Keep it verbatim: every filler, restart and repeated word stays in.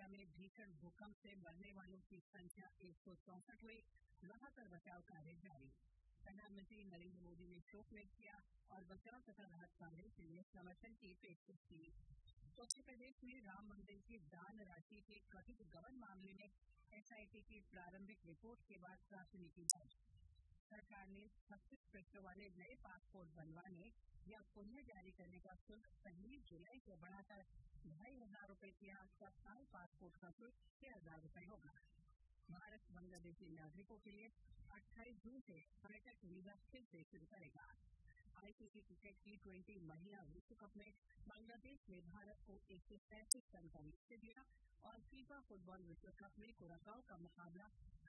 Venezuela में भीषण भूकंप से मरने वालों की संख्या एक सौ चौसठ हुई। राहत और बचाव कार्य जारी। प्रधानमंत्री नरेन्द्र मोदी ने शोक व्यक्त किया और बचाव तथा राहत कार्यों के लिए समर्थन की पेशकश की। उत्तर प्रदेश में राम मंदिर की दान राशि के कथित गबन मामले में एसआईटी की प्रारंभिक रिपोर्ट के बाद प्राथमिकी दर्ज। सरकार ने छत्तीस पृष्ठों वाले नए पासपोर्ट बनवाने या पुनः जारी करने का शुल्क पहली जुलाई से बढ़ाकर ढाई हजार रूपये किया। तत्काल पासपोर्ट का शुल्क छह हजार रूपये होगा। भारत बांग्लादेशी नागरिकों के लिए अट्ठाईस जून से पर्यटक वीजा फिर से शुरू करेगा। आईसीसी क्रिकेट टी ट्वेंटी महिला विश्व कप में बांग्लादेश ने भारत को एक सौ सैंतीस रन का लक्ष्य दिया और फीफा फुटबॉल विश्व कप में कुराकाओ का मुकाबला